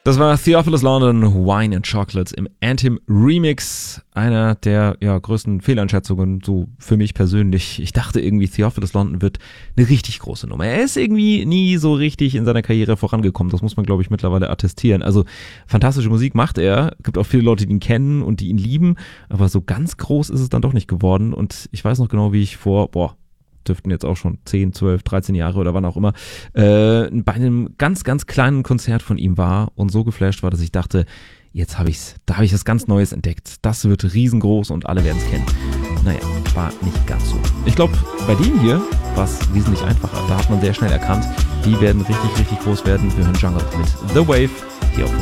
Das war Theophilus London, Wine and Chocolate im Anthem Remix. Einer der größten Fehleinschätzungen, so für mich persönlich. Ich dachte irgendwie, Theophilus London wird eine richtig große Nummer. Er ist irgendwie nie so richtig in seiner Karriere vorangekommen. Das muss man, glaube ich, mittlerweile attestieren. Also fantastische Musik macht er. Gibt auch viele Leute, die ihn kennen und die ihn lieben. Aber so ganz groß ist es dann doch nicht geworden. Und ich weiß noch genau, wie ich dürften jetzt auch schon 10, 12, 13 Jahre oder wann auch immer, bei einem ganz, ganz kleinen Konzert von ihm war und so geflasht war, dass ich dachte, jetzt habe ich was ganz Neues entdeckt. Das wird riesengroß und alle werden es kennen. Naja, war nicht ganz so. Ich glaube, bei denen hier war es wesentlich einfacher. Da hat man sehr schnell erkannt, die werden richtig, richtig groß werden. Wir hören Jungle mit The Wave hier auf